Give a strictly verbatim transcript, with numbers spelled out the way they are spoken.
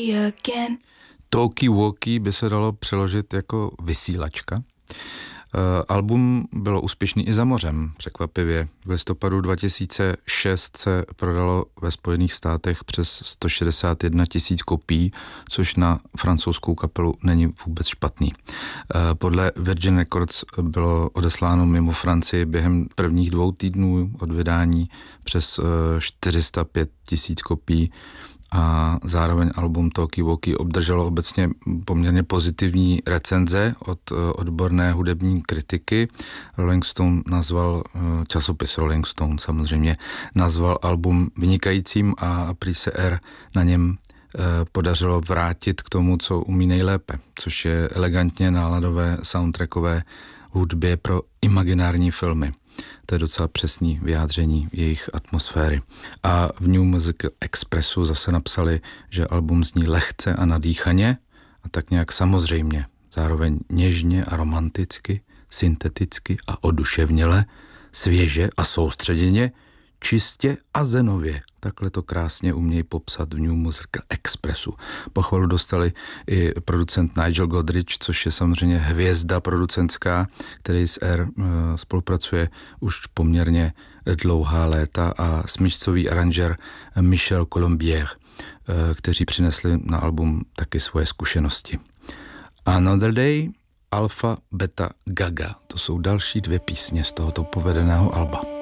again. Talkie Walkie by se dalo přeložit jako vysílačka. Album bylo úspěšný i za mořem, překvapivě. V listopadu dva tisíce šest se prodalo ve Spojených státech přes sto šedesát jedna tisíc kopií, což na francouzskou kapelu není vůbec špatný. Podle Virgin Records bylo odesláno mimo Francii během prvních dvou týdnů od vydání přes čtyři sta pět tisíc kopií a zároveň album Talkie Walkie obdrželo obecně poměrně pozitivní recenze od odborné hudební kritiky. Rolling Stone nazval, časopis Rolling Stone samozřejmě, nazval album vynikajícím a prý se R na něm podařilo vrátit k tomu, co umí nejlépe, což je elegantně náladové soundtrackové hudbě pro imaginární filmy. To je docela přesný vyjádření jejich atmosféry. A v New Musical Expressu zase napsali, že album zní lehce a nadýchaně a tak nějak samozřejmě, zároveň něžně a romanticky, synteticky a oduševněle, svěže a soustředěně, čistě a zenově. Takhle to krásně umějí popsat v New Musical Expressu. Pochvalu dostali i producent Nigel Godrich, což je samozřejmě hvězda producentská, který s R spolupracuje už poměrně dlouhá léta, a smyčcový aranžér Michel Colombier, kteří přinesli na album taky svoje zkušenosti. Another Day, Alpha, Beta, Gaga. To jsou další dvě písně z tohoto povedeného alba.